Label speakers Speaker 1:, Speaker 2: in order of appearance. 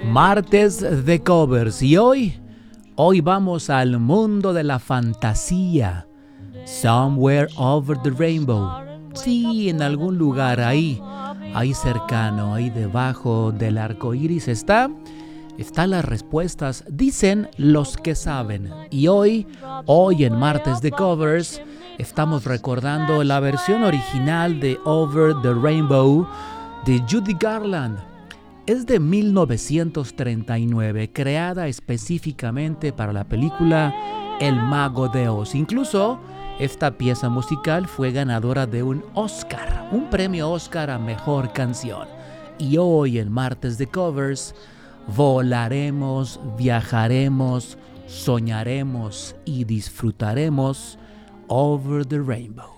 Speaker 1: Martes de covers y hoy vamos al mundo de la fantasía. Somewhere over the rainbow. Sí, en algún lugar ahí cercano, ahí debajo del arco iris están las respuestas, dicen los que saben. Y hoy en Martes de Covers, estamos recordando la versión original de Over the Rainbow de Judy Garland. Es de 1939, creada específicamente para la película El Mago de Oz. Incluso esta pieza musical fue ganadora de un Oscar, un premio Oscar a Mejor Canción. Y hoy en Martes de Covers volaremos, viajaremos, soñaremos y disfrutaremos Over the Rainbow.